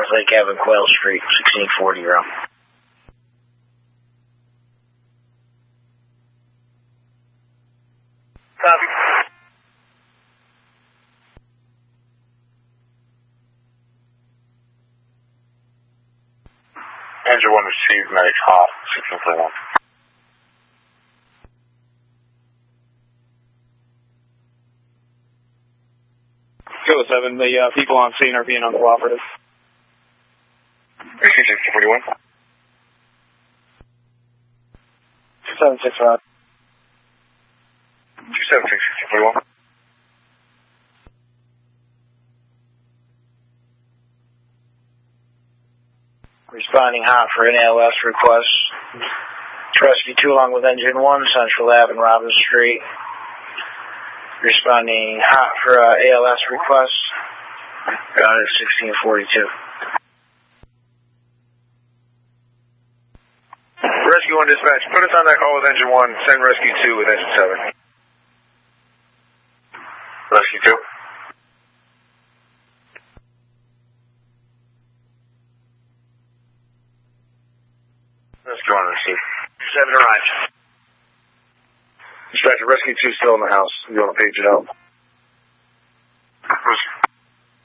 North Lake Avenue, Quail Street, 1640 room. Copy. Engine 1 received, medic hot, 1641. Kilo 7, the people on scene are being uncooperative. Receive 1641. 276 Rod. 276, 1641. Responding hot for an ALS request. Rescue 2 along with Engine 1, Central Ave and Robbins Street. Responding hot for ALS request. Got it, 1642. Rescue 1 dispatch, put us on that call with Engine 1, send Rescue 2 with Engine 7. Rescue 2. Rescue 1 received. 7 arrived. Dispatcher, Rescue 2 still in the house. You want to page it out?